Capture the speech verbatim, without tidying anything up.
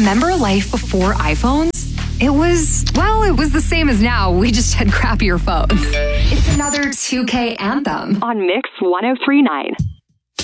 Remember life before iPhones? It was, well, it was the same as now. We just had crappier phones. It's another two K anthem on Mix one oh three point nine.